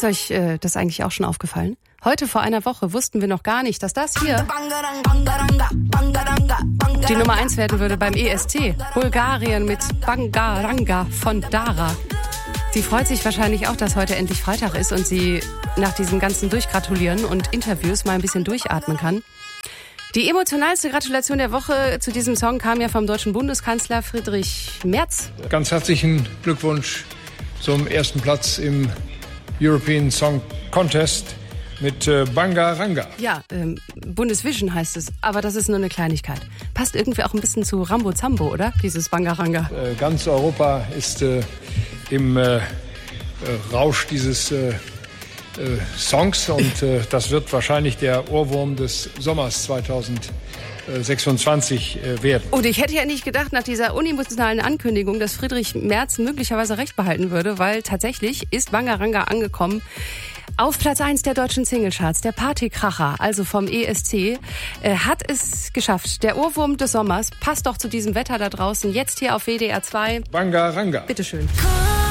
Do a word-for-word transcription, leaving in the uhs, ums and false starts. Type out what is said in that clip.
Ist euch äh, das eigentlich auch schon aufgefallen? Heute vor einer Woche wussten wir noch gar nicht, dass das hier die Nummer eins werden würde beim E S C. Bulgarien mit Bangaranga von Dara. Sie freut sich wahrscheinlich auch, dass heute endlich Freitag ist und sie nach diesem ganzen Durchgratulieren und Interviews mal ein bisschen durchatmen kann. Die emotionalste Gratulation der Woche zu diesem Song kam ja vom deutschen Bundeskanzler Friedrich Merz. Ganz herzlichen Glückwunsch zum ersten Platz im European Song Contest mit äh, Bangaranga. Ja, ähm, Bundesvision heißt es, aber das ist nur eine Kleinigkeit. Passt irgendwie auch ein bisschen zu Rambo Zambo, oder? Dieses Bangaranga. Äh, ganz Europa ist äh, im äh, Rausch dieses äh, Äh, Songs und äh, das wird wahrscheinlich der Ohrwurm des Sommers zweitausendsechsundzwanzig äh, werden. Und ich hätte ja nicht gedacht, nach dieser unemotionalen Ankündigung, dass Friedrich Merz möglicherweise recht behalten würde, weil tatsächlich ist Bangaranga angekommen auf Platz eins der deutschen Singlecharts, der Partykracher, also vom E S C, äh, hat es geschafft. Der Ohrwurm des Sommers passt doch zu diesem Wetter da draußen, jetzt hier auf W D R zwei. Bangaranga. Bitteschön.